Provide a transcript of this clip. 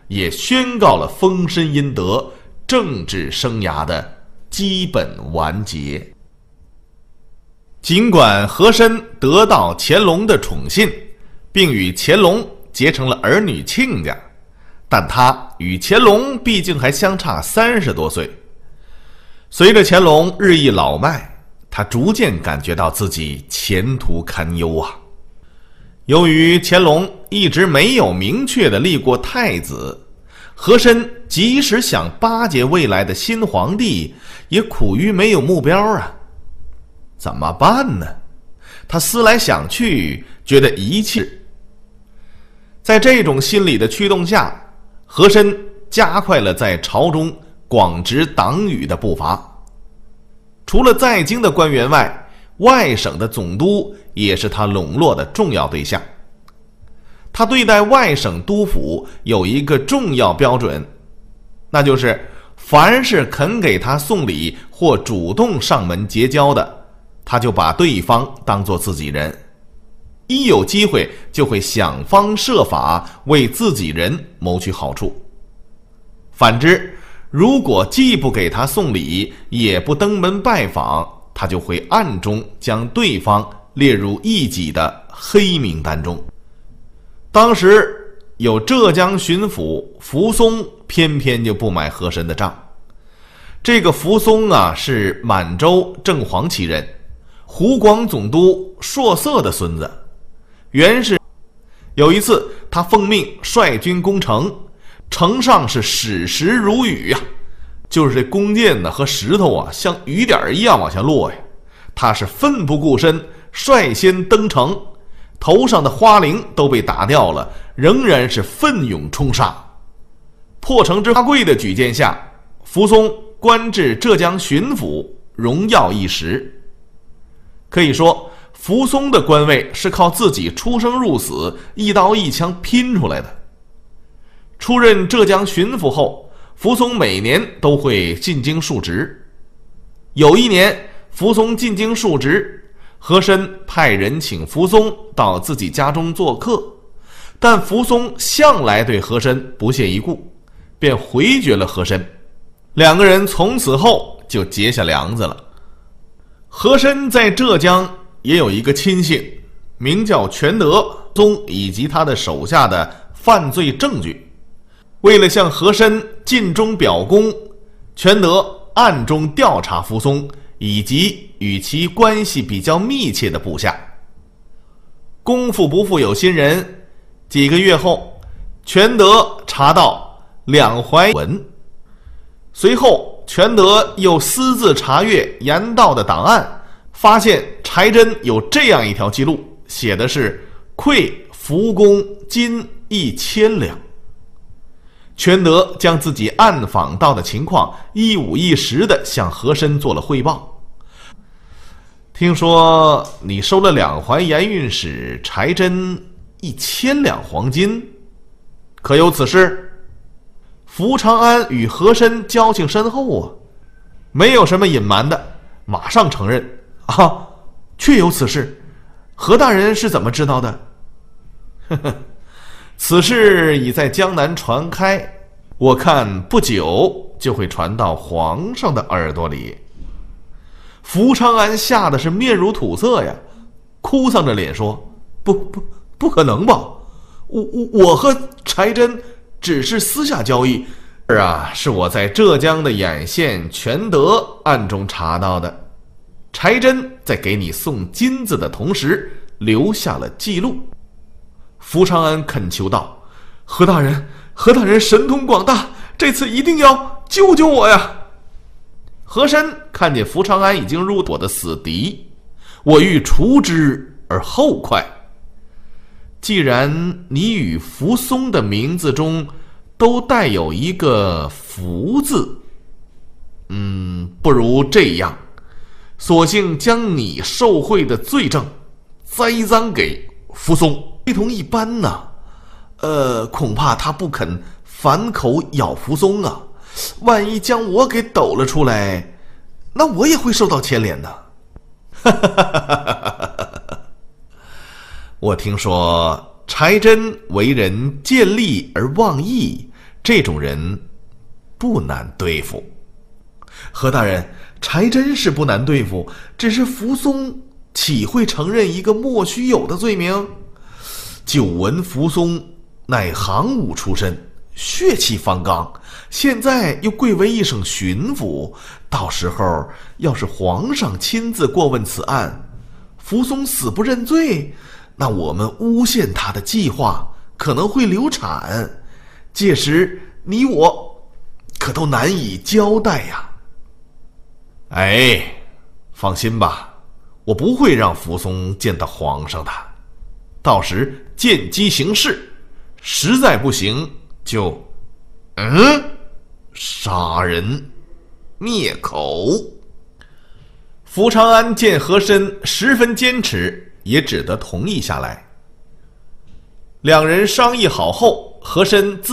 也宣告了封身阴德、政治生涯的基本完结。尽管和珅得到乾隆的宠信，并与乾隆结成了儿女亲家，但他与乾隆毕竟还相差30多岁。随着乾隆日益老迈，他逐渐感觉到自己前途堪忧啊。由于乾隆一直没有明确地立过太子，和珅即使想巴结未来的新皇帝，也苦于没有目标啊。怎么办呢？他思来想去，觉得一切。在这种心理的驱动下，和珅加快了在朝中广植党羽的步伐。除了在京的官员外，外省的总督也是他笼络的重要对象。他对待外省督府有一个重要标准，那就是凡是肯给他送礼或主动上门结交的，他就把对方当作自己人，一有机会就会想方设法为自己人谋取好处。反之，如果既不给他送礼，也不登门拜访，他就会暗中将对方列入异己的黑名单中。当时有浙江巡抚扶松偏偏就不买和珅的账。这个扶松啊，是满洲正黄旗人，湖广总督硕色的孙子。原是有一次他奉命率军攻城，城上是矢石如雨啊，就是这弓箭呢和石头啊像雨点一样往下落呀。他是奋不顾身率先登城，头上的花翎都被打掉了，仍然是奋勇冲杀。破城之花贵的举荐下，扶松官至浙江巡抚，荣耀一时。可以说扶松的官位是靠自己出生入死，一刀一枪拼出来的。出任浙江巡抚后，扶松每年都会进京述职。有一年扶松进京述职，和珅派人请扶松到自己家中做客，但扶松向来对和珅不屑一顾，便回绝了和珅。两个人从此后就结下梁子了。和珅在浙江也有一个亲信，名叫全德宗，以及他的手下的犯罪证据。为了向和珅尽忠表功，全德暗中调查扶松以及与其关系比较密切的部下。功夫不负有心人，几个月后，全德查到两淮文。随后全德又私自查阅严道的档案，发现柴真有这样一条记录，写的是馈扶公金1000两。全德将自己暗访到的情况一五一十地向和珅做了汇报。听说你收了两淮盐运使柴真1000两黄金，可有此事？福长安与和珅交情深厚啊，没有什么隐瞒的，马上承认啊，确有此事。何大人是怎么知道的？呵呵，此事已在江南传开，我看不久就会传到皇上的耳朵里。福长安吓得是面如土色呀，哭丧着脸说：不可能吧，我和柴真只是私下交易，是我在浙江的眼线全德暗中查到的。柴真在给你送金子的同时留下了记录。福长安恳求道：何大人神通广大，这次一定要救救我呀！和珅看见福长安已经入我的死敌，我欲除之而后快。既然你与扶松的名字中都带有一个扶字，不如这样，索性将你受贿的罪证栽赃给扶松，非同一般呐。恐怕他不肯反口咬扶松啊，万一将我给抖了出来，那我也会受到牵连的。我听说柴真为人见利而忘义， 这种人不难对付。何大人，柴真是不难对付，只是扶松岂会承认一个莫须有的罪名？久闻扶松乃行伍出身，血气方刚，现在又贵为一省巡抚，到时候要是皇上亲自过问此案，扶松死不认罪，那我们诬陷他的计划可能会流产，届时你我可都难以交代呀。哎，放心吧，我不会让扶松见到皇上的，到时见机行事，实在不行就杀人灭口。福长安见和珅十分坚持，也只得同意下来。两人商议好后，和珅自